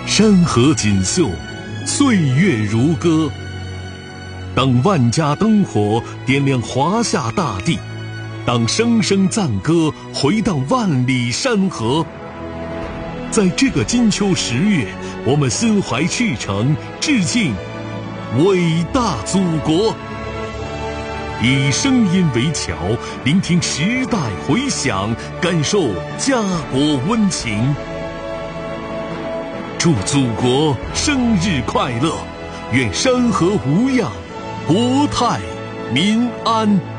山河锦绣，岁月如歌。当万家灯火点亮华夏大地，当声声赞歌回荡万里山河。在这个金秋10月，我们心怀赤诚，致敬伟大祖国。以声音为桥，聆听时代回响，感受家国温情。祝祖国生日快乐！愿山河无恙，国泰民安。